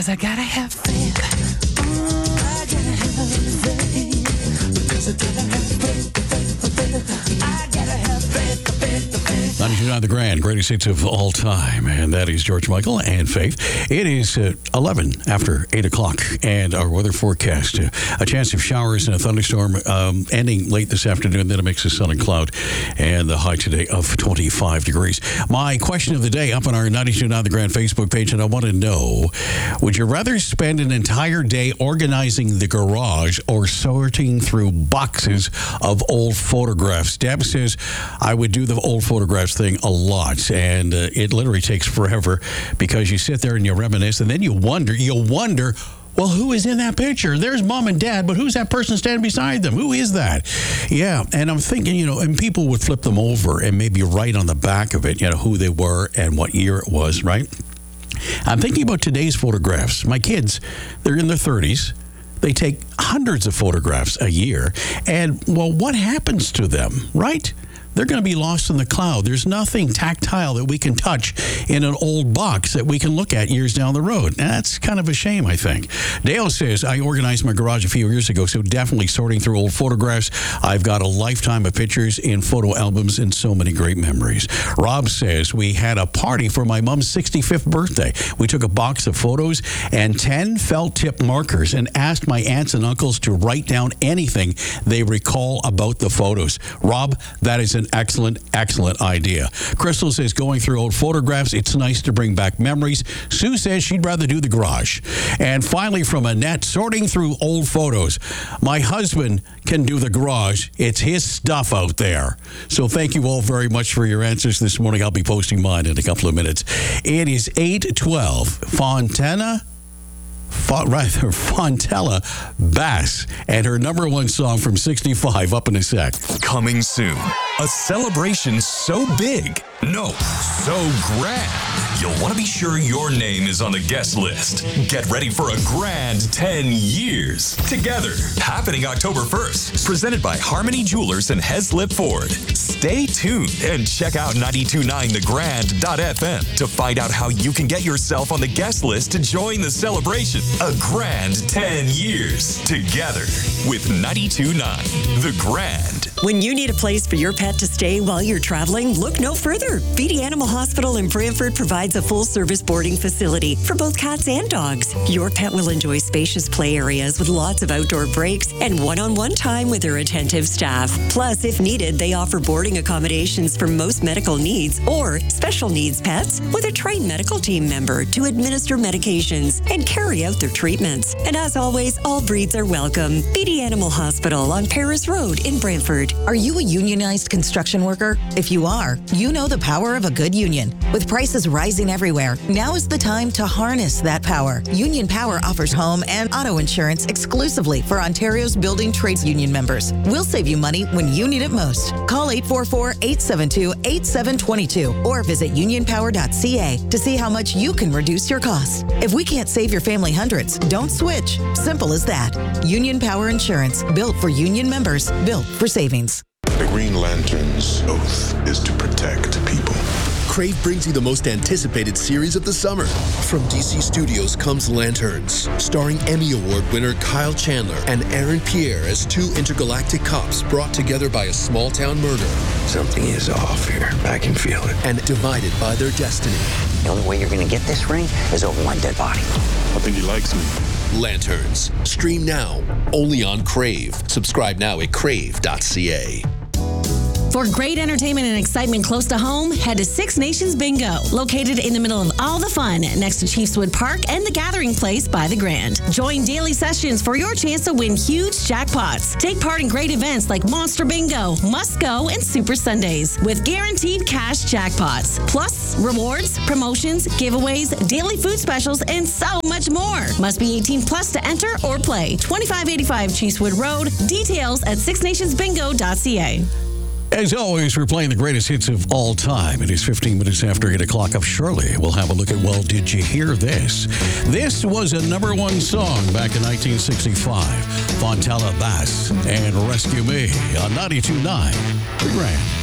'Cause I gotta have faith. I gotta have faith. Because I gotta have faith. I gotta have faith. 99 The Grand, greatest hits of all time. And that is George Michael and Faith. It is 11 after 8 o'clock. And our weather forecast, a chance of showers and a thunderstorm ending late this afternoon. Then a mix of sun and cloud. And the high today of 25 degrees. My question of the day up on our 92.9 The Grand Facebook page. And I want to know, would you rather spend an entire day organizing the garage or sorting through boxes of old photographs? Deb says, I would do the old photographs thing a lot, and it literally takes forever because you sit there and you reminisce, and then you wonder, well, who is in that picture? There's mom and dad, but who's that person standing beside them? Who is that? Yeah, and I'm thinking, and people would flip them over and maybe write on the back of it, who they were and what year it was, right? I'm thinking about today's photographs. My kids, they're in their 30s. They take hundreds of photographs a year, and, well, what happens to them, right? They're going to be lost in the cloud. There's nothing tactile that we can touch in an old box that we can look at years down the road. That's kind of a shame, I think. Dale says, I organized my garage a few years ago, so definitely sorting through old photographs. I've got a lifetime of pictures in photo albums and so many great memories. Rob says, we had a party for my mom's 65th birthday. We took a box of photos and 10 felt tip markers and asked my aunts and uncles to write down anything they recall about the photos. Rob, that is an excellent idea. Crystal says, going through old photographs, it's nice to bring back memories. Sue says she'd rather do the garage. And finally, from Annette, sorting through old photos. My husband can do the garage. It's his stuff out there. So thank you all very much for your answers this morning. I'll be posting mine in a couple of minutes. It is 8:12. Fontella Bass and her number one song from 65 up in a sec. Coming soon. A celebration so big, no, so grand. You'll want to be sure your name is on the guest list. Get ready for a grand 10 years together. Happening October 1st. Presented by Harmony Jewelers and Heslip Ford. Stay tuned and check out 929thegrand.fm to find out how you can get yourself on the guest list to join the celebration. A grand 10 years together with 92.9 The Grand. When you need a place for your pet to stay while you're traveling, look no further. BD Animal Hospital in Brantford provides a full-service boarding facility for both cats and dogs. Your pet will enjoy spacious play areas with lots of outdoor breaks and one-on-one time with their attentive staff. Plus, if needed, they offer boarding accommodations for most medical needs or special needs pets with a trained medical team member to administer medications and carry out their treatments. And as always, all breeds are welcome. BD Animal Hospital on Paris Road in Brantford. Are you a unionized construction worker? If you are, you know the power of a good union. With prices rising everywhere, now is the time to harness that power. Union Power offers home and auto insurance exclusively for Ontario's building trades union members. We'll save you money when you need it most. Call 844-872-8722 or visit unionpower.ca to see how much you can reduce your costs. If we can't save your family hundreds, don't switch. Simple as that. Union Power Insurance, built for union members, built for savings. The Green Lantern's oath is to protect people. Crave brings you the most anticipated series of the summer. From DC Studios comes Lanterns, starring Emmy Award winner Kyle Chandler and Aaron Pierre as two intergalactic cops brought together by a small-town murder. Something is off here. I can feel it. And divided by their destiny. The only way you're going to get this ring is over one dead body. I think he likes me. Lanterns. Stream now. Only on Crave. Subscribe now at crave.ca. For great entertainment and excitement close to home, head to Six Nations Bingo, located in the middle of all the fun next to Chiefswood Park and the Gathering Place by the Grand. Join daily sessions for your chance to win huge jackpots. Take part in great events like Monster Bingo, Must Go, and Super Sundays with guaranteed cash jackpots. Plus, rewards, promotions, giveaways, daily food specials, and so much more. Must be 18 plus to enter or play. 2585 Chiefswood Road. Details at sixnationsbingo.ca. As always, we're playing the greatest hits of all time. It is 15 minutes after 8 o'clock of Shirley. We'll have a look at, well, did you hear this? This was a number one song back in 1965. Fontella Bass and Rescue Me on 92.9 The Grand.